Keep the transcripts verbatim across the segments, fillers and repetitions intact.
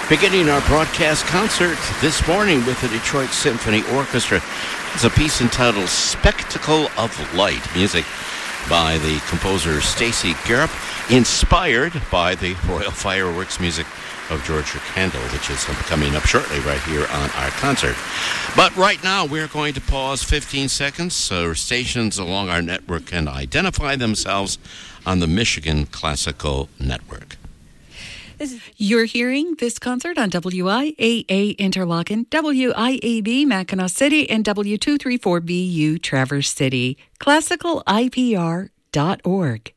Beginning our broadcast concert this morning with the Detroit Symphony Orchestra. It's a piece entitled Spectacle of Light, music by the composer Stacy Garup, inspired by the Royal Fireworks music of George Handel, which is coming up shortly right here on our concert. But right now, we're going to pause fifteen seconds so stations along our network can identify themselves on the Michigan Classical Network. You're hearing this concert on W I A A Interlochen, W I A B Mackinac City, and W two thirty-four B U Traverse City. classical I P R dot org.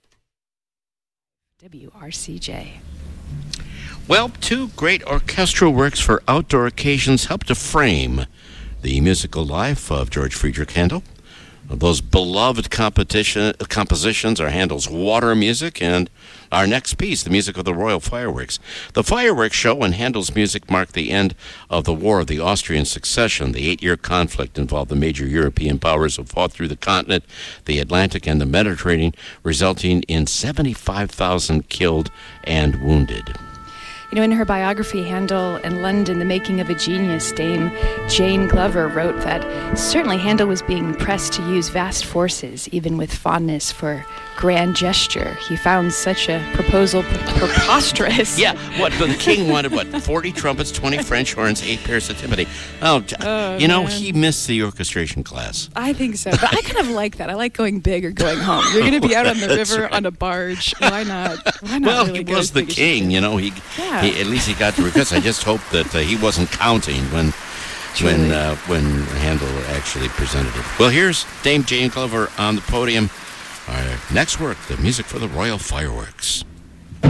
W R C J. Well, two great orchestral works for outdoor occasions help to frame the musical life of George Friedrich Handel. Those beloved competition, compositions are Handel's Water music, and our next piece, the music of the Royal Fireworks. The fireworks show and Handel's music marked the end of the War of the Austrian Succession. The eight-year conflict involved the major European powers who fought through the continent, the Atlantic, and the Mediterranean, resulting in seventy-five thousand killed and wounded. You know, in her biography, Handel and London, The Making of a Genius, Dame Jane Glover wrote that certainly Handel was being pressed to use vast forces, even with fondness for grand gesture. He found such a proposal pre- preposterous. Yeah, what, the king wanted, what, forty trumpets, twenty French horns, eight pairs of timpani. Oh, oh you know, man. he missed the orchestration class. I think so, but I kind of like that. I like going big or going home. You're going to be out on the river right. on a barge. Why not? Why not Well, really he go was as the big as king, you you know, he... Yeah. He, at least he got the request. I just hope that uh, he wasn't counting when when uh, when Handel actually presented it. Well, here's Dame Jane Glover on the podium. Our next work, the music for the Royal Fireworks.